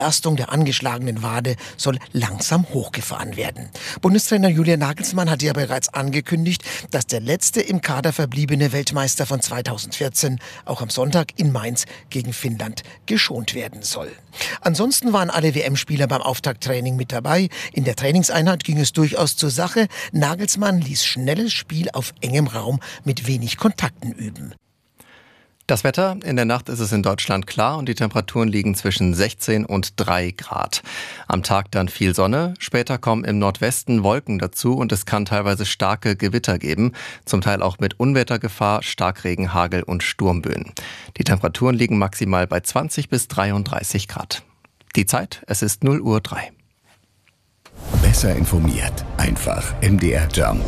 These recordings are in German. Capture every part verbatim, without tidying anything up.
Belastung der angeschlagenen Wade soll langsam hochgefahren werden. Bundestrainer Julian Nagelsmann hat ja bereits angekündigt, dass der letzte im Kader verbliebene Weltmeister von zweitausendvierzehn auch am Sonntag in Mainz gegen Finnland geschont werden soll. Ansonsten waren alle W M-Spieler beim Auftakttraining mit dabei. In der Trainingseinheit ging es durchaus zur Sache. Nagelsmann ließ schnelles Spiel auf engem Raum mit wenig Kontakten üben. Das Wetter, in der Nacht ist es in Deutschland klar und die Temperaturen liegen zwischen sechzehn und drei Grad. Am Tag dann viel Sonne, später kommen im Nordwesten Wolken dazu und es kann teilweise starke Gewitter geben, zum Teil auch mit Unwettergefahr, Starkregen, Hagel und Sturmböen. Die Temperaturen liegen maximal bei zwanzig bis dreiunddreißig Grad. Die Zeit, es ist null Uhr drei. Besser informiert, einfach M D R Jump.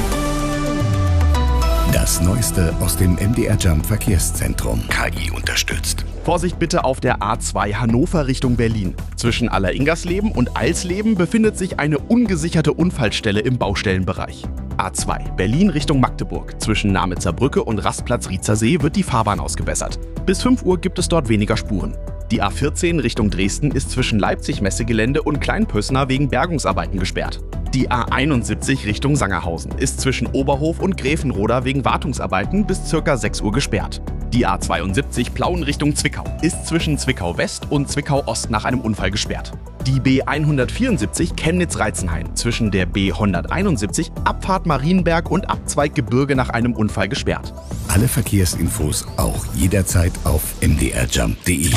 Das Neueste aus dem M D R Jump Verkehrszentrum. K I unterstützt. Vorsicht bitte auf der A zwei Hannover Richtung Berlin. Zwischen Alleringersleben und Alsleben befindet sich eine ungesicherte Unfallstelle im Baustellenbereich. A zwei Berlin Richtung Magdeburg. Zwischen Namitzer Brücke und Rastplatz Rietzer See wird die Fahrbahn ausgebessert. Bis fünf Uhr gibt es dort weniger Spuren. Die A vierzehn Richtung Dresden ist zwischen Leipzig-Messegelände und Kleinpössner wegen Bergungsarbeiten gesperrt. Die A einundsiebzig Richtung Sangerhausen ist zwischen Oberhof und Gräfenroda wegen Wartungsarbeiten bis ca. sechs Uhr gesperrt. Die A zweiundsiebzig Plauen Richtung Zwickau ist zwischen Zwickau West und Zwickau Ost nach einem Unfall gesperrt. Die B hundertvierundsiebzig Chemnitz-Reizenhain zwischen der B hunderteinundsiebzig Abfahrt Marienberg und Abzweig Gebirge nach einem Unfall gesperrt. Alle Verkehrsinfos auch jederzeit auf m d r jump punkt d e.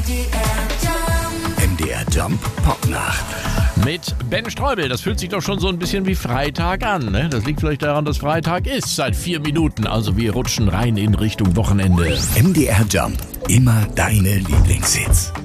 M D R Jump Popnacht. Mit Ben Streubel, das fühlt sich doch schon so ein bisschen wie Freitag an, ne? Das liegt vielleicht daran, dass Freitag ist, seit vier Minuten. Also wir rutschen rein in Richtung Wochenende. M D R Jump, immer deine Lieblingshits.